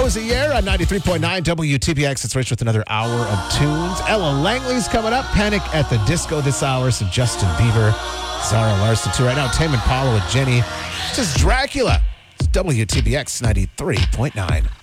Rosier on 93.9 WTBX. It's Rich with another hour of tunes. Ella Langley's coming up. Panic at the Disco this hour. Some Justin Bieber. Zara Larson, too. Right now, Tame Impala with Jenny. This is Dracula. It's WTBX 93.9.